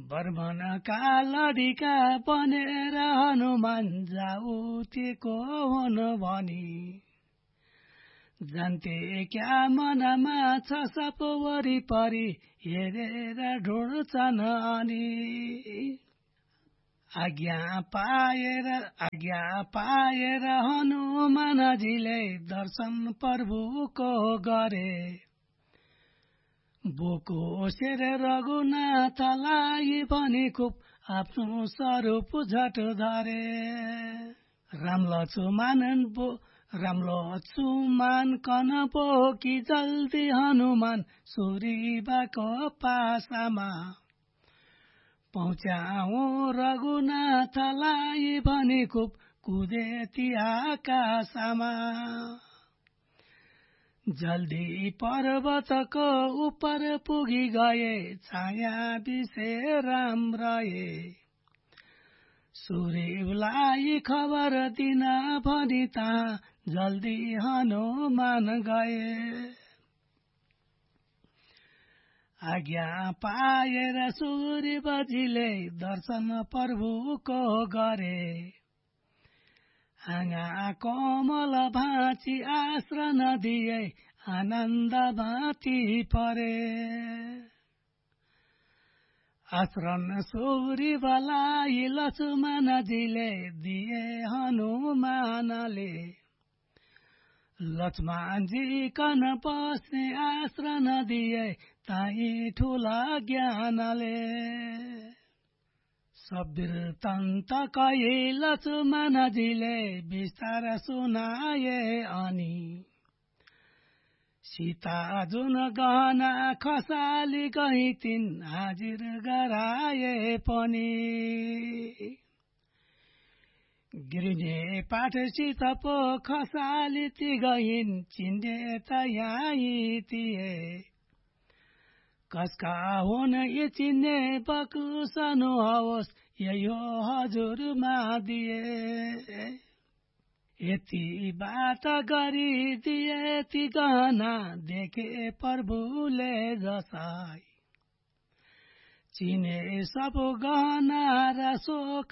बर्मनका लडिका बनेर हनुमान जाउतेको हुन भनी जान्थे क्या मनमा छ सप वरिपरि हेरेर ढुँड्छन् अनि आज्ञा पाएर हनुमानजीले दर्शन प्रभुको गरे बोको शेर रघुनाथलाई भनी खुब आफ्नो स्वरूप झट धरे राम लक्ष्मण कन बोकी जल्दी हनुमान सुरीबाको पासामा पहुँचाऊ रघुनाथलाई भनी खुब कुदे ती आकाशमा जल्दी पर्वतको उपर पुगी गए छाया बिसे राम रहे सुरीलाई खबर दिन भनी तहाँ जल्दी हनुमान गए आज्ञा पाएर सूर्यबजीले दर्शन प्रभुको गरे आँगा कोमल भाँची आश्रन दिए आनन्द भाँती परे आश्रन सूर्यबलाई लक्ष्मणजीले दिए हनुमानले लक्ष्मणजी कन बस्ने आश्रन दिए ताई ठुला ज्ञानले सबीरतन्त कही लक्ष्मणजीले विस्तार सुनाए अनि सीता जुन गहना खसाली गई तिन हाजिर गराए पनि गिरिने पाठसित पो खसाली ती गइन् चिन्डे त यही थिए कसका हुन यी चिन्ने बकुसनु होस् यही हो हजुरमा दिए यति बात गरिदिए ती गहना देखे प्रभुले जसाई चिने सब गहना र शोक